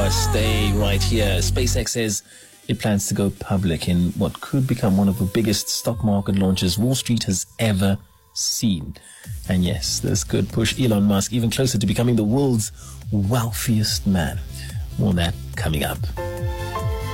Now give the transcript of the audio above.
Stay right here. SpaceX says it plans to go public in what could become one of the biggest stock market launches Wall Street has ever seen. And yes, this could push Elon Musk even closer to becoming the world's wealthiest man. More on that coming up.